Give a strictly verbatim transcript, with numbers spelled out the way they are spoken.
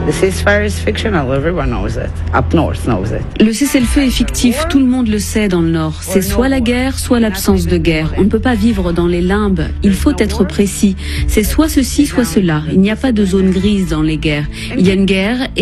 The ceasefire is fictional. Everyone knows it. Up north knows it. Le cessez-le-feu est fictif, tout le monde le sait dans le Nord. C'est soit la guerre, soit l'absence de guerre. On ne peut pas vivre dans les limbes, il faut être précis. C'est soit ceci, soit cela. Il n'y a pas de zone grise dans les guerres. Il y a une guerre et